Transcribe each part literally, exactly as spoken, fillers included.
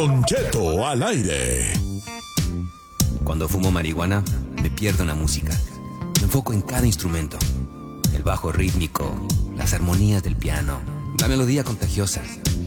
Don Cheto al aire. Cuando fumo marihuana, me pierdo en la música. Me enfoco en cada instrumento. El bajo rítmico, las armonías del piano, la melodía contagiosa.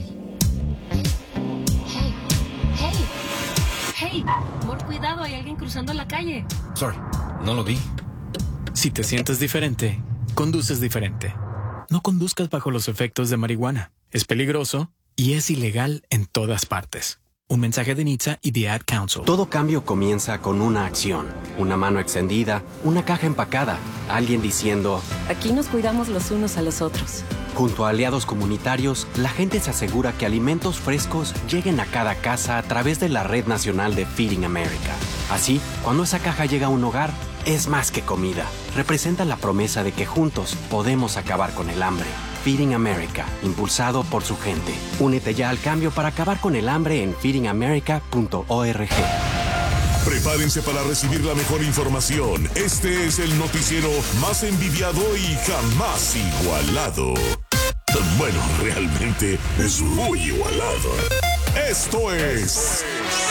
Hey, hey, hey, amor, cuidado, hay alguien cruzando la calle. Sorry, no lo vi. Si te sientes diferente, conduces diferente. No conduzcas bajo los efectos de marihuana. Es peligroso y es ilegal en todas partes. Un mensaje de N H T S A y The Ad Council. Todo cambio comienza con una acción. Una mano extendida, una caja empacada, alguien diciendo... Aquí nos cuidamos los unos a los otros. Junto a aliados comunitarios, la gente se asegura que alimentos frescos lleguen a cada casa a través de la Red Nacional de Feeding America. Así, cuando esa caja llega a un hogar, es más que comida. Representa la promesa de que juntos podemos acabar con el hambre. Feeding America, impulsado por su gente. Únete ya al cambio para acabar con el hambre en feeding america punto org. Prepárense para recibir la mejor información. Este es el noticiero más envidiado y jamás igualado. Bueno, realmente es muy igualado. Esto es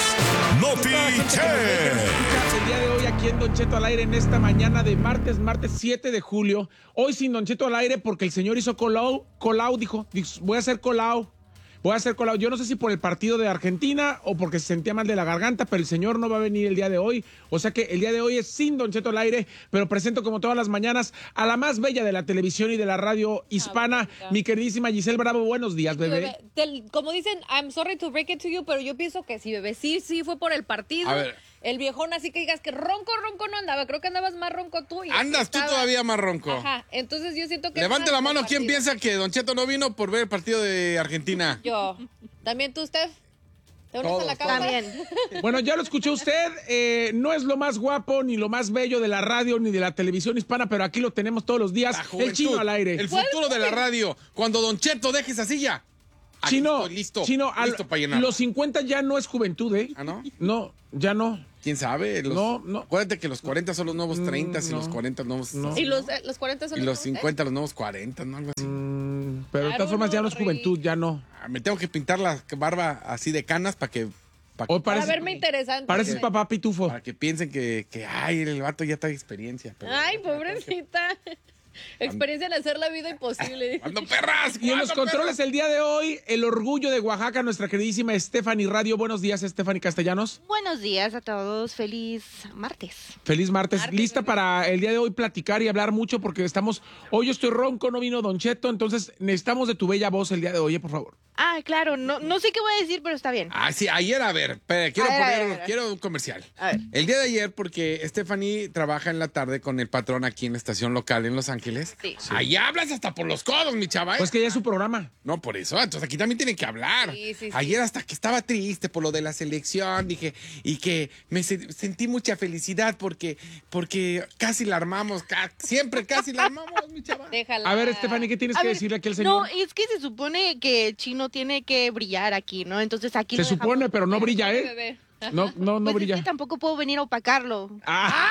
Notiche. El día de hoy aquí en Don Cheto al aire en esta mañana de martes, martes siete de julio. Hoy sin Don Cheto al aire porque el señor hizo colao, colao, dijo, voy a hacer colao. Voy a hacer colado. Yo no sé si por el partido de Argentina o porque se sentía mal de la garganta, pero el señor no va a venir el día de hoy. O sea que el día de hoy es sin Don Cheto al aire, pero presento como todas las mañanas a la más bella de la televisión y de la radio hispana, ah, mi queridísima Giselle Bravo. Buenos días, bebé. bebé. Te, como dicen, I'm sorry to break it to you, pero yo pienso que sí, bebé. Sí, sí, fue por el partido. A ver. El viejón, así que digas que ronco, ronco no andaba. Creo que andabas más ronco tú. Y Andas tú todavía más ronco. Ajá, entonces yo siento que... Levante la mano, ¿quién piensa que Don Cheto no vino por ver el partido de Argentina? Yo. ¿También tú, Steph? ¿Te unes a la causa? También. Bueno, ya lo escuchó usted. Eh, no es lo más guapo ni lo más bello de la radio ni de la televisión hispana, pero aquí lo tenemos todos los días. El Chino al aire. El futuro de la radio. Cuando Don Cheto deje esa silla. Chino, estoy listo. Chino, al, listo para llenar. Los cincuenta ya no es juventud, ¿eh? ¿Ah, no? No, ya no. ¿Quién sabe? Los, no, no. Acuérdate que los cuarenta son los nuevos treinta mm, y no, los cuarenta nuevos... No. Y los, los cuarenta son y los nuevos, cincuenta ¿eh? los nuevos cuarenta, ¿no? Algo así. Mm, pero de Claro, todas formas ya no es Rey. juventud, ya no. Ah, me tengo que pintar la barba así de canas para que... Pa Hoy Para parece, verme interesante. pareces papá pitufo. Para que piensen que, que ay, el vato ya trae experiencia. Pero, Ay, pobrecita. Experiencia en hacer la vida imposible. ¡Ando perras! Y en los controles el día de hoy, el orgullo de Oaxaca, nuestra queridísima Stephanie Radio. Buenos días, Stephanie Castellanos. Buenos días a todos, feliz martes. Feliz martes. Martes, Lista bebé. para el día de hoy platicar y hablar mucho porque estamos... Hoy yo estoy ronco, no vino Don Cheto, entonces necesitamos de tu bella voz el día de hoy, eh, por favor. Ah, claro, no, no sé qué voy a decir, pero está bien. Ah, sí, ayer, a ver, espera, quiero A ver, poner, a ver, a ver. quiero un comercial. A ver. El día de ayer, porque Stephanie trabaja en la tarde con el patrón aquí en la estación local en Los Ángeles. Sí. Ahí hablas hasta por los codos, mi chava. ¿eh? Pues que ya es su programa. No, por eso, entonces aquí también tienen que hablar. Sí, sí, sí. Ayer hasta que estaba triste por lo de la selección, dije, y que me se- sentí mucha felicidad porque, porque casi la armamos, ca- siempre casi la armamos, mi chava. Déjala. A ver, Stephanie, ¿qué tienes A que ver, decirle aquí al No, señor? es que se supone que el Chino tiene que brillar aquí, ¿no? Entonces aquí Se lo dejamos. supone, pero no brilla, Ay, ¿eh? bebé. No, no, no Pues es brilla. que tampoco puedo venir a opacarlo. ¡Ah!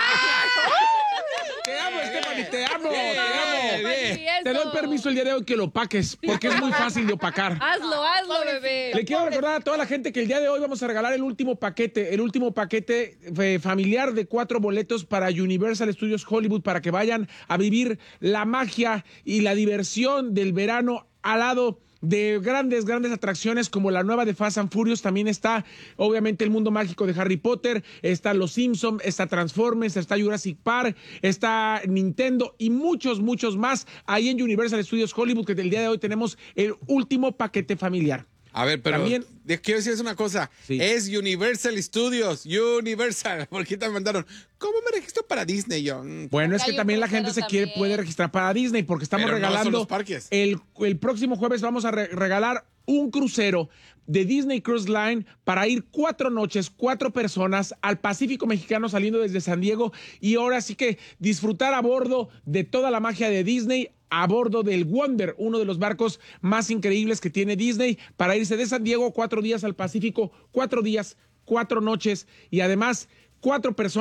Te amo, Stephanie, te amo, te amo. bien. Sí, eso. Te doy permiso el día de hoy que lo opaques, porque es muy fácil de opacar. Hazlo, hazlo, bebé. Le quiero recordar a toda la gente que el día de hoy vamos a regalar el último paquete, el último paquete eh, familiar de cuatro boletos para Universal Studios Hollywood para que vayan a vivir la magia y la diversión del verano al lado de grandes, grandes atracciones como la nueva de Fast and Furious. También está, obviamente, el mundo mágico de Harry Potter, está Los Simpsons, está Transformers, está Jurassic Park, está Nintendo y muchos, muchos más ahí en Universal Studios Hollywood, que el día de hoy tenemos el último paquete familiar. A ver, pero También- de- quiero decirles una cosa. Sí. Es Universal Studios, Universal. Porque te mandaron, ¿cómo me registro para Disney, yo? Mm, Bueno, es Acá que hay un también la crucero gente se quiere, también. puede registrar para Disney porque estamos Pero no son regalando los parques. el, el próximo jueves vamos a re- regalar un crucero de Disney Cruise Line para ir cuatro noches, cuatro personas al Pacífico Mexicano saliendo desde San Diego y ahora sí que disfrutar a bordo de toda la magia de Disney, a bordo del Wonder, uno de los barcos más increíbles que tiene Disney, para irse de San Diego cuatro días al Pacífico, cuatro días, cuatro noches y además cuatro personas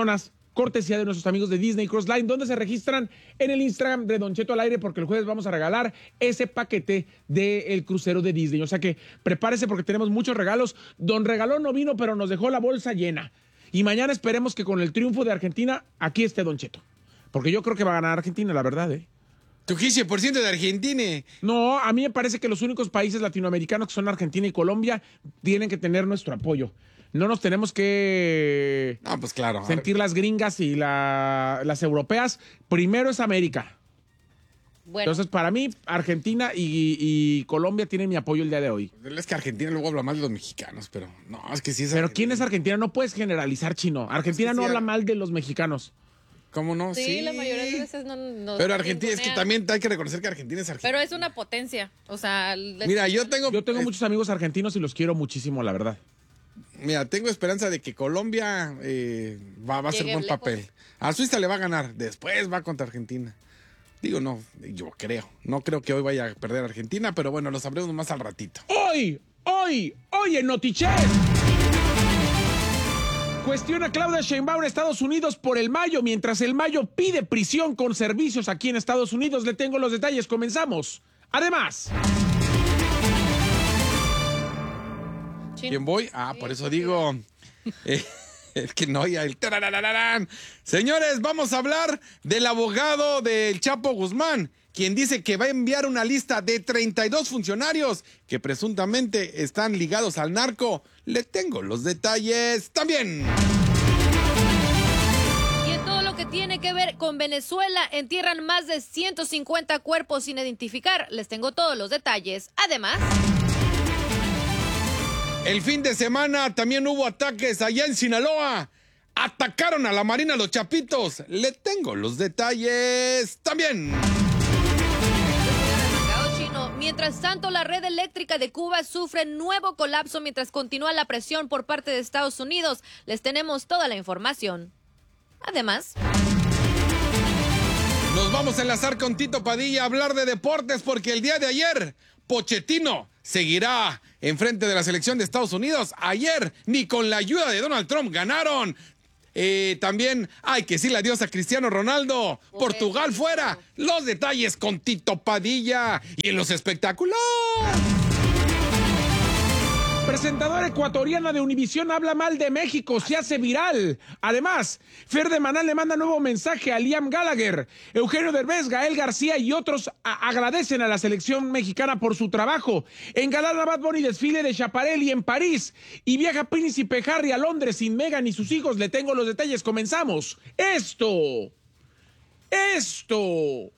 cortesía de nuestros amigos de Disney Cruise Line, donde se registran en el Instagram de Don Cheto al Aire, porque el jueves vamos a regalar ese paquete del crucero de Disney. O sea que prepárese porque tenemos muchos regalos. Don Regalón no vino, pero nos dejó la bolsa llena. Y mañana esperemos que con el triunfo de Argentina, aquí esté Don Cheto. Porque yo creo que va a ganar Argentina, la verdad, ¿eh? Tu quince por ciento de Argentina. No, a mí me parece que los únicos países latinoamericanos que son Argentina y Colombia tienen que tener nuestro apoyo. No nos tenemos que no, pues claro, sentir las gringas y la, las europeas. Primero es América. Bueno. Entonces, para mí, Argentina y, y Colombia tienen mi apoyo el día de hoy. Es que Argentina luego habla mal de los mexicanos, pero no, es que sí es Pero Argentina. ¿quién es Argentina? No puedes generalizar, Chino. Argentina es que no sí, habla mal de los mexicanos. ¿Cómo no? Sí, sí, la mayoría de veces no. no pero Argentina, es que también hay que reconocer que Argentina es Argentina. Pero es una potencia. O sea, mira, yo tengo. Yo tengo eh, muchos amigos argentinos y los quiero muchísimo, la verdad. Mira, tengo esperanza de que Colombia eh, va, va a hacer buen lejos. papel. A Suiza le va a ganar, después va contra Argentina. Digo, no, yo creo. No creo que hoy vaya a perder Argentina, pero bueno, lo sabremos más al ratito. Hoy, hoy, hoy en Notichet. Cuestiona Claudia Sheinbaum en Estados Unidos por el Mayo, mientras el Mayo pide prisión con servicios aquí en Estados Unidos. Le tengo los detalles, comenzamos. Además... ¿Quién voy? Ah, por eso digo... Eh, es que no, ya el... tararararán. Señores, vamos a hablar del abogado del Chapo Guzmán, quien dice que va a enviar una lista de treinta y dos funcionarios que presuntamente están ligados al narco. Le tengo los detalles también. Y en todo lo que tiene que ver con Venezuela, entierran más de ciento cincuenta cuerpos sin identificar. Les tengo todos los detalles. Además... el fin de semana también hubo ataques allá en Sinaloa. Atacaron a la Marina Los Chapitos. Le tengo los detalles también. Mientras tanto, la red eléctrica de Cuba sufre nuevo colapso mientras continúa la presión por parte de Estados Unidos. Les tenemos toda la información. Además... nos vamos a enlazar con Tito Padilla a hablar de deportes porque el día de ayer, Pochettino seguirá enfrente de la selección de Estados Unidos. Ayer, ni con la ayuda de Donald Trump ganaron. Eh, también hay que decirle adiós a Cristiano Ronaldo. Portugal fuera. Los detalles con Tito Padilla. Y en los espectáculos... presentadora ecuatoriana de Univisión habla mal de México, se hace viral. Además, Fer de Maná le manda nuevo mensaje a Liam Gallagher. Eugenio Derbez, Gael García y otros a- agradecen a la selección mexicana por su trabajo. Engalana Bad Bunny desfile de Schiaparelli en París. Y viaja Príncipe Harry a Londres sin Meghan y sus hijos. Le tengo los detalles, comenzamos. Esto, esto,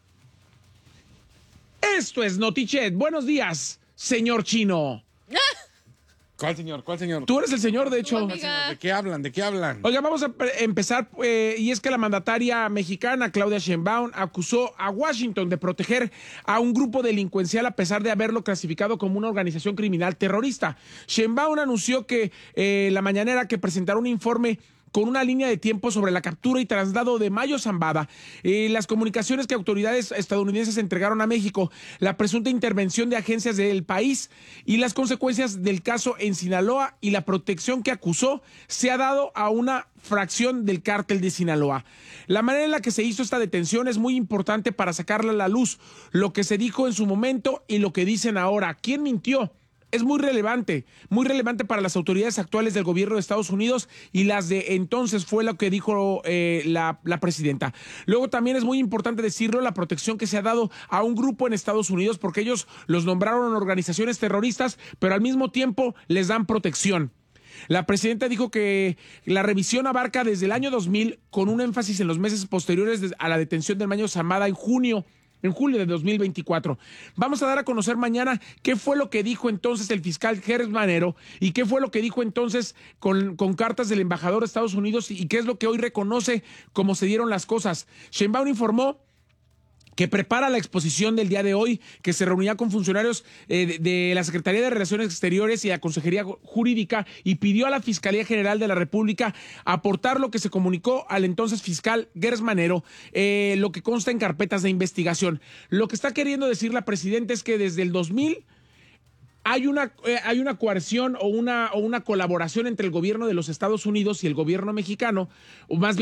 esto es Notichet. Buenos días, señor Chino. ¿Cuál señor? ¿Cuál señor? Tú eres el señor, de hecho. ¿De qué hablan? ¿De qué hablan? Oiga, vamos a pre- empezar, eh, y es que la mandataria mexicana, Claudia Sheinbaum, acusó a Washington de proteger a un grupo delincuencial a pesar de haberlo clasificado como una organización criminal terrorista. Sheinbaum anunció que eh, la mañanera que presentará un informe con una línea de tiempo sobre la captura y traslado de Mayo Zambada, eh, las comunicaciones que autoridades estadounidenses entregaron a México, la presunta intervención de agencias del país y las consecuencias del caso en Sinaloa y la protección que acusó se ha dado a una fracción del cártel de Sinaloa. La manera en la que se hizo esta detención es muy importante para sacarla a la luz, lo que se dijo en su momento y lo que dicen ahora. ¿Quién mintió? Es muy relevante, muy relevante para las autoridades actuales del gobierno de Estados Unidos y las de entonces fue lo que dijo eh, la, la presidenta. Luego también es muy importante decirlo, la protección que se ha dado a un grupo en Estados Unidos porque ellos los nombraron organizaciones terroristas, pero al mismo tiempo les dan protección. La presidenta dijo que la revisión abarca desde el año dos mil con un énfasis en los meses posteriores a la detención del Mayo Zambada en junio. En julio de dos mil veinticuatro. Vamos a dar a conocer mañana qué fue lo que dijo entonces el fiscal Gers Manero y qué fue lo que dijo entonces con, con cartas del embajador de Estados Unidos y qué es lo que hoy reconoce cómo se dieron las cosas. Sheinbaum informó que prepara la exposición del día de hoy, que se reunirá con funcionarios eh, de, de la Secretaría de Relaciones Exteriores y la Consejería Jurídica y pidió a la Fiscalía General de la República aportar lo que se comunicó al entonces fiscal Gers Manero, eh, lo que consta en carpetas de investigación. Lo que está queriendo decir la presidenta es que desde el dos mil hay una, eh, hay una coerción o una, o una colaboración entre el gobierno de los Estados Unidos y el gobierno mexicano, o más bien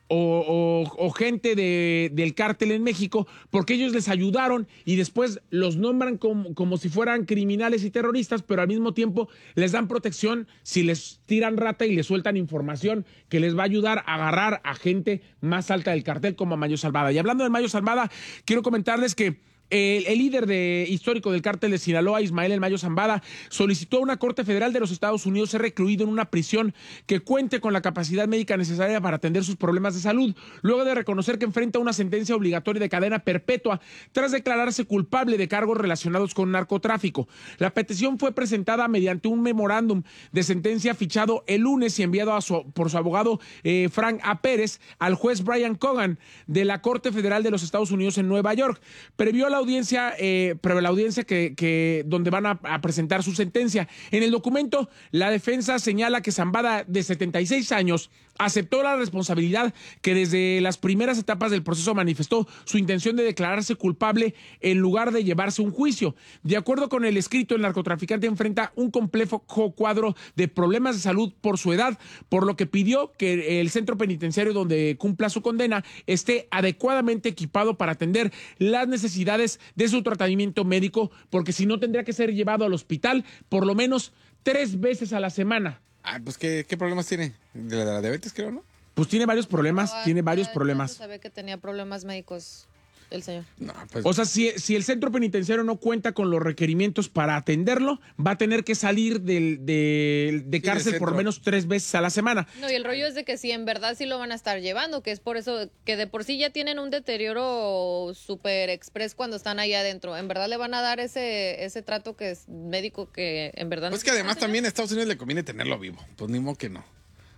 o, o, o gente de, del cártel en México, porque ellos les ayudaron y después los nombran como, como si fueran criminales y terroristas, pero al mismo tiempo les dan protección si les tiran rata y les sueltan información que les va a ayudar a agarrar a gente más alta del cartel como a Mayo Zambada. Y hablando de Mayo Zambada, quiero comentarles que El, el líder de, histórico del cártel de Sinaloa, Ismael El Mayo Zambada, solicitó a una corte federal de los Estados Unidos ser recluido en una prisión que cuente con la capacidad médica necesaria para atender sus problemas de salud, luego de reconocer que enfrenta una sentencia obligatoria de cadena perpetua tras declararse culpable de cargos relacionados con narcotráfico. La petición fue presentada mediante un memorándum de sentencia fichado el lunes y enviado a su, por su abogado eh, Frank A. Pérez al juez Brian Cogan de la Corte Federal de los Estados Unidos en Nueva York. Previó la audiencia, eh, pero la audiencia que, que donde van a, a presentar su sentencia. En el documento, la defensa señala que Zambada, de setenta y seis años, aceptó la responsabilidad, que desde las primeras etapas del proceso manifestó su intención de declararse culpable en lugar de llevarse un juicio. De acuerdo con el escrito, el narcotraficante enfrenta un complejo cuadro de problemas de salud por su edad, por lo que pidió que el centro penitenciario donde cumpla su condena esté adecuadamente equipado para atender las necesidades de su tratamiento médico, porque si no tendría que ser llevado al hospital por lo menos tres veces a la semana. Ah, pues ¿qué, qué problemas tiene? De la, de la diabetes, creo, ¿no? Pues tiene varios problemas, No, tiene varios ya- problemas. ya se sabe que tenía problemas médicos el señor. No, pues, O sea, si, si el centro penitenciario no cuenta con los requerimientos para atenderlo, va a tener que salir del, del- de Sí, cárcel del por lo centro. menos tres veces a la semana. No, y el rollo es de que si en verdad sí lo van a estar llevando, que es por eso que de por sí ya tienen un deterioro super express cuando están ahí adentro. En verdad le van a dar ese ese trato que es médico que en verdad... pues que además también a Estados Unidos le conviene tenerlo vivo. Pues ni modo que no.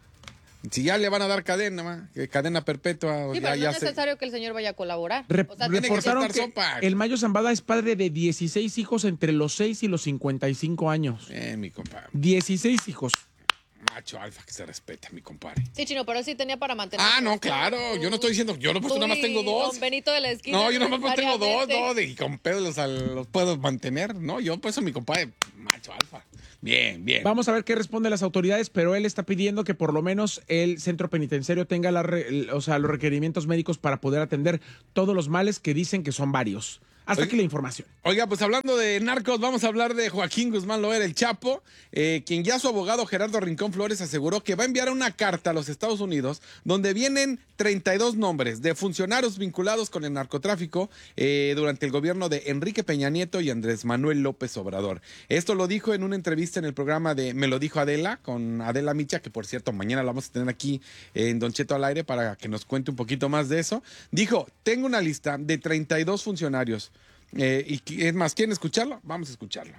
Si ya le van a dar cadena, ma, que cadena perpetua. o Sí, ya, pero no ya es se- necesario que el señor vaya a colaborar. Re- O sea, tiene que reportaron estar que sopa. el Mayo Zambada es padre de dieciséis hijos entre los seis y los cincuenta y cinco años. Eh, mi compadre. dieciséis hijos. Macho alfa que se respeta, mi compadre. Sí, Chino, pero sí tenía para mantener. Ah, no, claro. Yo no estoy diciendo, yo no, pues, nada más tengo dos. Don Benito de la esquina. No, yo nada más pues, tengo dos, necesariamente. no, y con pedos los, al- los puedo mantener. No, yo por eso mi compadre, macho alfa. Bien, bien. Vamos a ver qué responden las autoridades, pero él está pidiendo que por lo menos el centro penitenciario tenga la re- el- o sea, los requerimientos médicos para poder atender todos los males que dicen que son varios. Hasta Oye. aquí la información. Oiga, pues hablando de narcos, vamos a hablar de Joaquín Guzmán Loera, el Chapo, eh, quien ya su abogado Gerardo Rincón Flores aseguró que va a enviar una carta a los Estados Unidos donde vienen treinta y dos nombres de funcionarios vinculados con el narcotráfico eh, durante el gobierno de Enrique Peña Nieto y Andrés Manuel López Obrador. Esto lo dijo en una entrevista en el programa de Me lo dijo Adela, con Adela Micha, que por cierto mañana la vamos a tener aquí en Don Cheto al aire para que nos cuente un poquito más de eso. Dijo, tengo una lista de treinta y dos funcionarios. Eh, y que- es más, ¿quieren escucharlo? Vamos a escucharlo.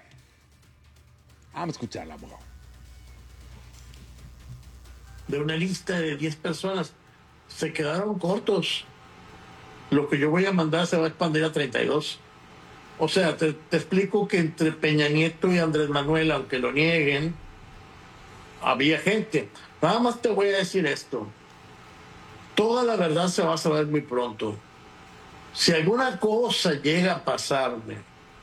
Vamos a escucharlo, abogado. De una lista de diez personas, se quedaron cortos. Lo que yo voy a mandar se va a expandir a treinta y dos. O sea, te, te explico que entre Peña Nieto y Andrés Manuel, aunque lo nieguen, había gente. Nada más te voy a decir esto. Toda la verdad se va a saber muy pronto. Si alguna cosa llega a pasarme,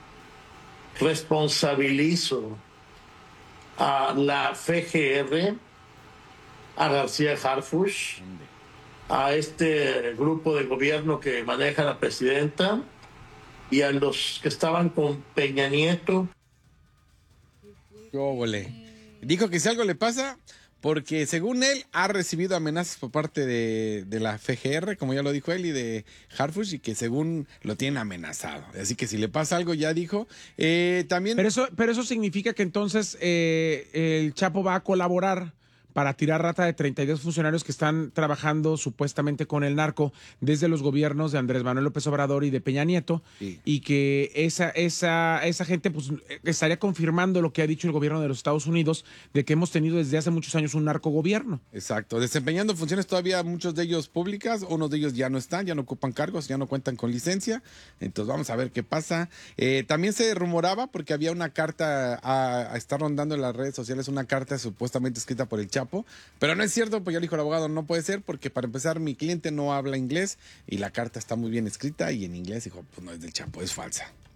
responsabilizo a la F G R, a García Harfuch, a este grupo de gobierno que maneja la presidenta y a los que estaban con Peña Nieto. ¿Qué óvole? Dijo que si algo le pasa, porque según él ha recibido amenazas por parte de, de la F G R, como ya lo dijo él, y de Harfuch, y que según lo tienen amenazado. Así que si le pasa algo, ya dijo. Eh, también... Pero eso, pero eso significa que entonces eh, el Chapo va a colaborar para tirar rata de treinta y dos funcionarios que están trabajando supuestamente con el narco desde los gobiernos de Andrés Manuel López Obrador y de Peña Nieto, Sí. y que esa, esa, esa gente pues estaría confirmando lo que ha dicho el gobierno de los Estados Unidos, de que hemos tenido desde hace muchos años un narcogobierno. Exacto, desempeñando funciones todavía muchos de ellos públicas, unos de ellos ya no están, ya no ocupan cargos, ya no cuentan con licencia, entonces vamos a ver qué pasa. Eh, también se rumoraba, porque había una carta, a, a estar rondando en las redes sociales, una carta supuestamente escrita por el Chapo, pero no es cierto, pues ya lo dijo el abogado, no puede ser, porque para empezar mi cliente no habla inglés y la carta está muy bien escrita y en inglés, dijo, pues no es del Chapo, es falsa.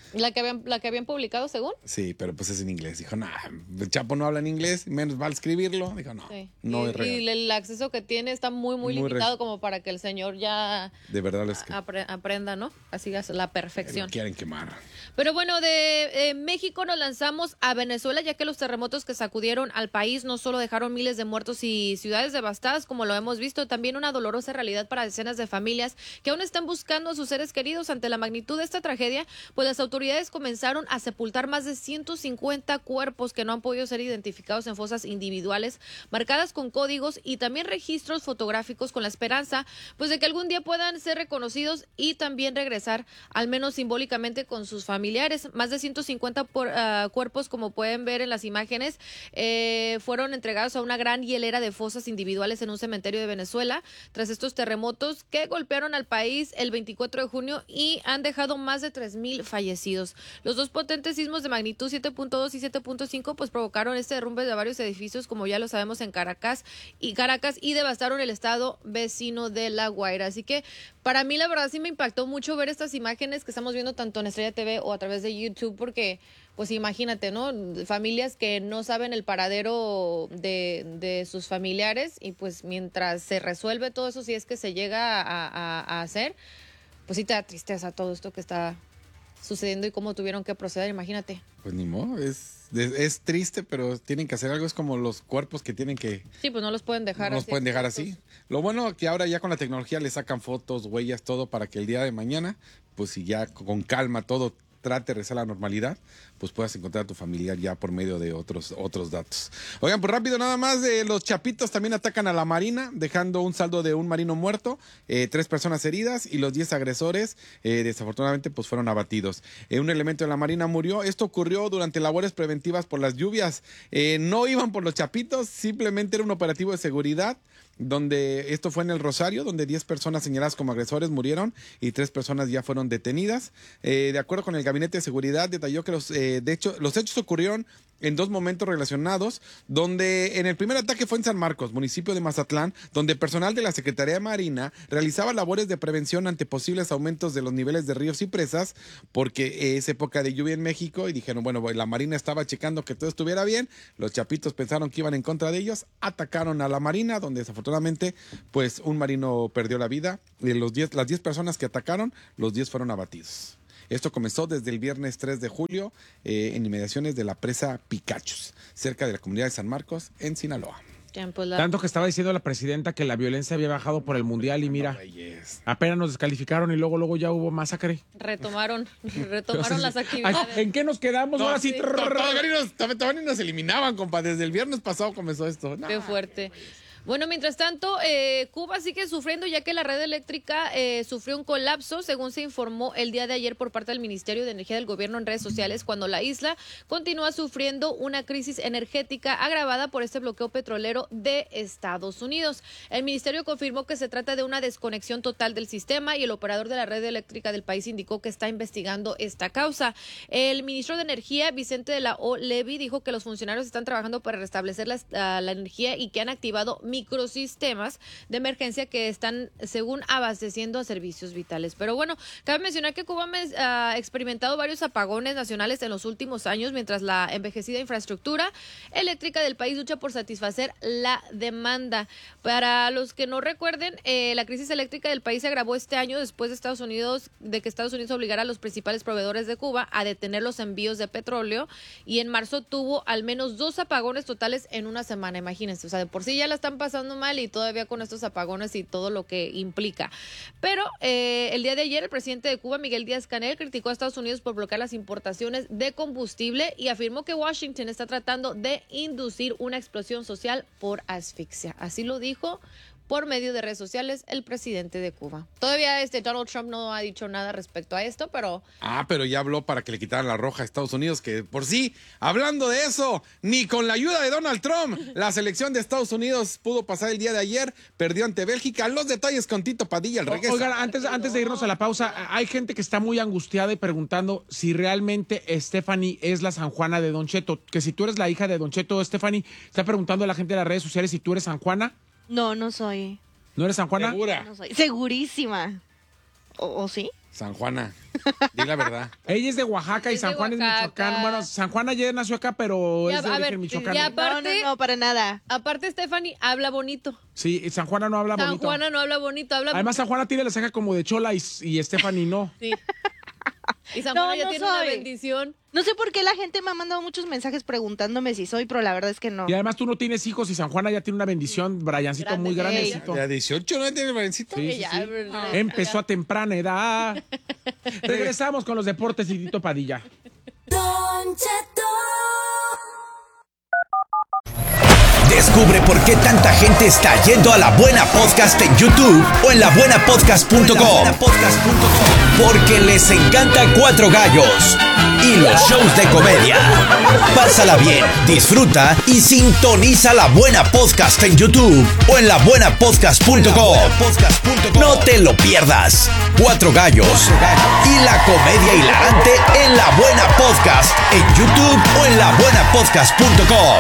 ¿La que habían, la que habían publicado, según? Sí, pero pues es en inglés. Dijo, no, el Chapo no habla en inglés, menos va a escribirlo. Dijo, no, Sí. no y, es real. Y el acceso que tiene está muy, muy, Muy limitado re- como para que el señor ya De verdad lo escribe. apre- aprenda, ¿no? Así es la perfección. Lo quieren quemar. Pero bueno, de eh, México nos lanzamos a Venezuela, ya que los terremotos que sacudieron al país no solo dejaron miles de muertos y ciudades devastadas, como lo hemos visto, también una dolorosa realidad para decenas de familias que aún están buscando a sus seres queridos. Ante la magnitud de esta tragedia, pues las autoridades comenzaron a sepultar más de ciento cincuenta cuerpos que no han podido ser identificados en fosas individuales, marcadas con códigos y también registros fotográficos con la esperanza, pues de que algún día puedan ser reconocidos y también regresar, al menos simbólicamente, con sus familiares. Más de ciento cincuenta por, uh, cuerpos, como pueden ver en las imágenes, eh, fueron entregados a una gran hielera de fosas individuales en un cementerio de Venezuela tras estos terremotos que golpearon al país el veinticuatro de junio y han dejado más de tres mil fallecidos. Los dos potentes sismos de magnitud siete punto dos y siete punto cinco pues provocaron este derrumbe de varios edificios, como ya lo sabemos, en Caracas y Caracas y devastaron el estado vecino de La Guaira. Así que para mí la verdad sí me impactó mucho ver estas imágenes que estamos viendo tanto en Estrella T V o a través de YouTube, porque pues imagínate, ¿no? Familias que no saben el paradero de, de sus familiares y pues mientras se resuelve todo eso, si es que se llega a, a, a hacer, pues sí te da tristeza todo esto que está sucediendo y cómo tuvieron que proceder, imagínate. Pues ni modo, es, es, es triste, pero tienen que hacer algo. Es como los cuerpos que tienen que... Sí, pues no los pueden dejar No los así pueden dejar expuestos. así. Lo bueno que ahora ya con la tecnología le sacan fotos, huellas, todo para que el día de mañana, pues si ya con calma todo trate de regresar a la normalidad, pues puedas encontrar a tu familiar ya por medio de otros, otros datos. Oigan, pues rápido nada más, eh, los chapitos también atacan a la Marina, dejando un saldo de un marino muerto, eh, tres personas heridas y los diez agresores, eh, desafortunadamente, pues fueron abatidos. Eh, un elemento de la Marina murió. Esto ocurrió durante labores preventivas por las lluvias. Eh, no iban por los chapitos, simplemente era un operativo de seguridad, donde esto fue en el Rosario, donde diez personas señaladas como agresores murieron y tres personas ya fueron detenidas. Eh, de acuerdo con el Gabinete de Seguridad, detalló que los, eh, de hecho, los hechos ocurrieron en dos momentos relacionados, donde en el primer ataque fue en San Marcos, municipio de Mazatlán, donde personal de la Secretaría de Marina realizaba labores de prevención ante posibles aumentos de los niveles de ríos y presas, porque es época de lluvia en México y dijeron, bueno, la Marina estaba checando que todo estuviera bien, los chapitos pensaron que iban en contra de ellos, atacaron a la Marina, donde desafortunadamente pues un marino perdió la vida, de los diez, las diez personas que atacaron, los diez fueron abatidos. Esto comenzó desde el viernes tres de julio eh, en inmediaciones de la presa Picachos, cerca de la comunidad de San Marcos, en Sinaloa. Ya, pues, la- Tanto que estaba diciendo la presidenta que la violencia había bajado por el mundial y mira, apenas nos descalificaron y luego luego ya hubo masacre. Retomaron, retomaron las Ay, actividades. ¿en qué nos quedamos? No, Ahora sí. sí, to- todavía ni nos, todavía- todavía ni nos eliminaban, compa. Desde el viernes pasado comenzó esto. No. Qué fuerte. Bueno, mientras tanto, eh, Cuba sigue sufriendo ya que la red eléctrica eh, sufrió un colapso, según se informó el día de ayer por parte del Ministerio de Energía del Gobierno en redes sociales, cuando la isla continúa sufriendo una crisis energética agravada por este bloqueo petrolero de Estados Unidos. El ministerio confirmó que se trata de una desconexión total del sistema y el operador de la red eléctrica del país indicó que está investigando esta causa. El ministro de Energía, Vicente de la O. Levy, dijo que los funcionarios están trabajando para restablecer la, uh, la energía y que han activado microsistemas de emergencia que están, según, abasteciendo a servicios vitales. Pero bueno, cabe mencionar que Cuba ha uh, experimentado varios apagones nacionales en los últimos años, mientras la envejecida infraestructura eléctrica del país lucha por satisfacer la demanda. Para los que no recuerden, eh, la crisis eléctrica del país se agravó este año después de Estados Unidos, de que Estados Unidos obligara a los principales proveedores de Cuba a detener los envíos de petróleo, y en marzo tuvo al menos dos apagones totales en una semana, imagínense. O sea, de por sí ya la están pasando mal y todavía con estos apagones y todo lo que implica. Pero eh, el día de ayer el presidente de Cuba, Miguel Díaz-Canel, criticó a Estados Unidos por bloquear las importaciones de combustible y afirmó que Washington está tratando de inducir una explosión social por asfixia. Así lo dijo por medio de redes sociales el presidente de Cuba. Todavía este Donald Trump no ha dicho nada respecto a esto, pero... Ah, pero ya habló para que le quitaran la roja a Estados Unidos, que por sí, hablando de eso, ni con la ayuda de Donald Trump, la selección de Estados Unidos pudo pasar el día de ayer, perdió ante Bélgica. Los detalles con Tito Padilla, el regresa. Oigan, antes, antes de irnos a la pausa, hay gente que está muy angustiada y preguntando si realmente Stephanie es la San Juana de Don Cheto, que si tú eres la hija de Don Cheto, Stephanie, está preguntando a la gente de las redes sociales si tú eres San Juana. No, no soy. ¿No eres San Juana? ¿Segura? No soy. Segurísima. ¿O, o sí? San Juana. Di la verdad. Ella es de Oaxaca y Es San de Juan es Oaxaca. Michoacán. Bueno, San Juan ayer nació acá, pero Ya, es de a origen ver, Michoacán. y aparte, No, no, no, para nada. aparte Stephanie habla bonito. Sí, y San Juana no habla San bonito. Juana no habla bonito, habla Además, San Juana tiene la ceja como de chola y, y Stephanie no. Sí. Y San No, Juana ya no tiene una soy. bendición. No sé por qué la gente me ha mandado muchos mensajes preguntándome si soy, pero la verdad es que no. Y además tú no tienes hijos y San Juana ya tiene una bendición, Briancito, Grande, muy ey. grandecito. ¿De dieciocho no tiene Briancito? Sí, sí, Ya, sí. pero- Empezó a temprana edad. Regresamos con los deportes y Tito Padilla. Descubre por qué tanta gente está yendo a La Buena Podcast en YouTube o en la buena podcast punto com. Porque les encanta Cuatro Gallos y los shows de comedia. Pásala bien, disfruta y sintoniza La Buena Podcast en YouTube o en la buena podcast punto com. No te lo pierdas. Cuatro Gallos y la comedia hilarante en La Buena Podcast en YouTube o en la buena podcast punto com.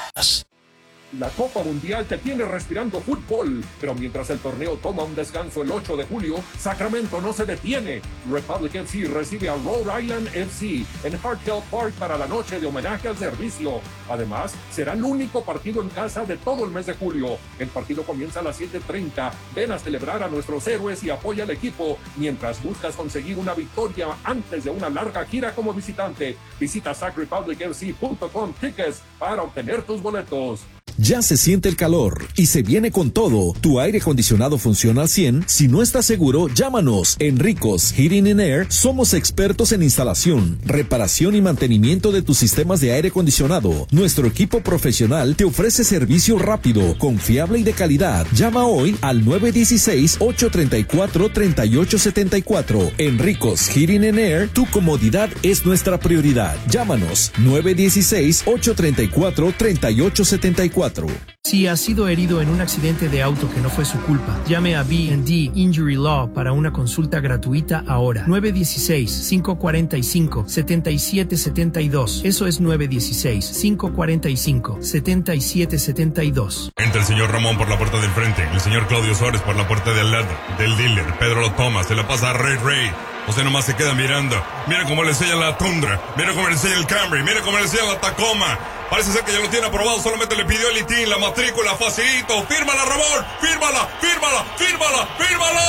La Copa Mundial te tiene respirando fútbol, pero mientras el torneo toma un descanso el ocho de julio, Sacramento no se detiene. Republic F C recibe a Rhode Island F C en Hartell Park para la noche de homenaje al servicio. Además, será el único partido en casa de todo el mes de julio. El partido comienza a las siete treinta. Ven a celebrar a nuestros héroes y apoya al equipo mientras buscas conseguir una victoria antes de una larga gira como visitante. Visita sac republic f c punto com tickets para obtener tus boletos. Ya se siente el calor y se viene con todo. ¿Tu aire acondicionado funciona al cien? Si no estás seguro, llámanos. En Ricos Heating and Air somos expertos en instalación, reparación y mantenimiento de tus sistemas de aire acondicionado. Nuestro equipo profesional te ofrece servicio rápido, confiable y de calidad. Llama hoy al nueve uno seis, ocho tres cuatro, tres ocho siete cuatro. En Ricos Heating and Air, tu comodidad es nuestra prioridad. Llámanos nueve uno seis, ocho tres cuatro, tres ocho siete cuatro. Si ha sido herido en un accidente de auto que no fue su culpa, llame a B and D Injury Law para una consulta gratuita ahora. nueve uno seis, cinco cuatro cinco, siete siete siete dos. Eso es nueve uno seis, cinco cuatro cinco, siete siete siete dos. Entra el señor Ramón por la puerta del frente, el señor Claudio Suárez por la puerta de al lado, del dealer, Pedro lo toma, se la pasa a Ray Ray. Usted nomás se queda mirando. Mira cómo le enseña la Tundra. Mira cómo le enseña el Camry. Mira cómo le enseña la Tacoma. Parece ser que ya lo tiene aprobado. Solamente le pidió el I T I N, la matrícula, facilito. Fírmala, Ramón. Fírmala, fírmala, fírmala, fírmala.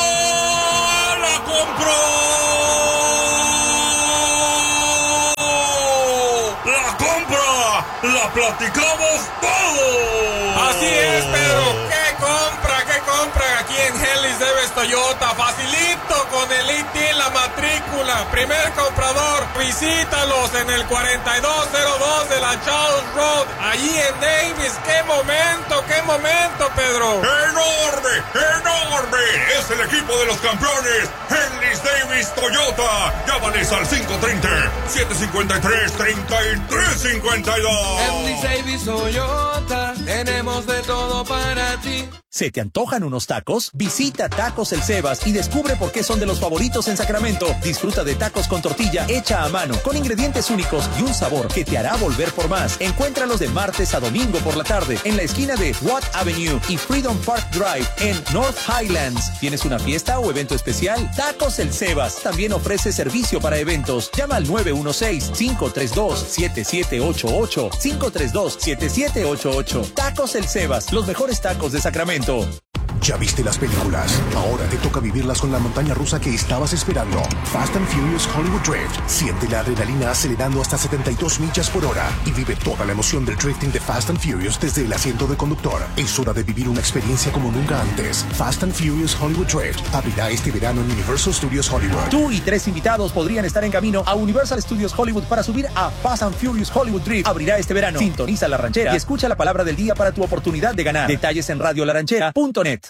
¡La compró! ¡La compra! ¡La platicamos todo! Así es, Pedro. ¿Qué compra? ¿Qué compra? Aquí en Hellis Debes Toyota. Facilito con el I T I N, la matrícula. Primer comprador, visítalos en el cuarenta y dos cero dos de la Charles Road, allí en Davis. ¡Qué momento, qué momento, Pedro! ¡Enorme, enorme! Es el equipo de los campeones, Henlys Davis Toyota. Llámales al cinco treinta, siete cincuenta y tres, treinta y tres cincuenta y dos. Henlys Davis Toyota, tenemos de todo para ti. ¿Se te antojan unos tacos? Visita Tacos El Sebas y descubre por qué son de los favoritos en Sacramento. Disfruta de tacos con tortilla hecha a mano, con ingredientes únicos y un sabor que te hará volver por más. Encuéntralos de martes a domingo por la tarde en la esquina de Watt Avenue y Freedom Park Drive en North Highlands. ¿Tienes una fiesta o evento especial? Tacos El Sebas también ofrece servicio para eventos. Llama al nueve uno seis, cinco tres dos, siete siete ocho ocho, cinco tres dos, siete siete ocho ocho. Tacos El Sebas, los mejores tacos de Sacramento. Ya viste las películas, ahora te toca vivirlas con la montaña rusa que estabas esperando. Fast and Furious Hollywood Drift. Siente la adrenalina acelerando hasta setenta y dos millas por hora y vive toda la emoción del drifting de Fast and Furious desde el asiento de conductor. Es hora de vivir una experiencia como nunca antes. Fast and Furious Hollywood Drift abrirá este verano en Universal Studios Hollywood. Tú y tres invitados podrían estar en camino a Universal Studios Hollywood para subir a Fast and Furious Hollywood Drift. Abrirá este verano. Sintoniza La Ranchera y escucha la palabra del día para tu oportunidad de ganar. Detalles en radio la ranchera punto net.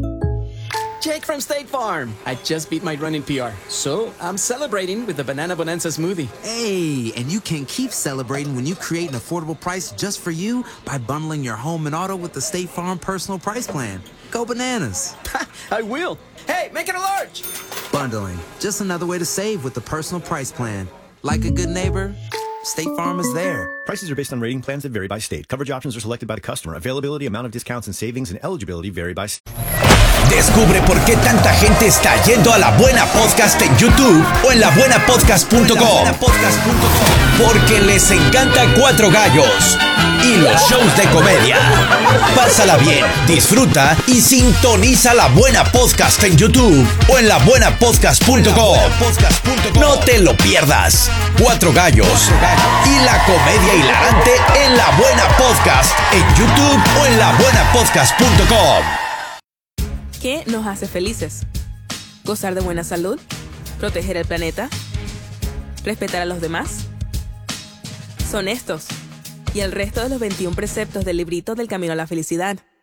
Jake from State Farm. I just beat my running P R, so I'm celebrating with the Banana Bonanza smoothie. Hey, and you can keep celebrating when you create an affordable price just for you by bundling your home and auto with the State Farm Personal Price Plan. Go bananas. I will. Hey, make it a large. Bundling, just another way to save with the Personal Price Plan. Like a good neighbor, State Farm is there. Prices are based on rating plans that vary by state. Coverage options are selected by the customer. Availability, amount of discounts and savings, and eligibility vary by state. Descubre por qué tanta gente está yendo a La Buena Podcast en YouTube o en la buena podcast punto com. Porque les encanta Cuatro Gallos y los shows de comedia. Pásala bien, disfruta y sintoniza La Buena Podcast en YouTube o en la buena podcast punto com. No te lo pierdas. Cuatro Gallos y la comedia hilarante en La Buena Podcast en YouTube o en la buena podcast punto com. ¿Qué nos hace felices? ¿Gozar de buena salud? ¿Proteger el planeta? ¿Respetar a los demás? Son estos y el resto de los veintiún preceptos del librito del Camino a la Felicidad.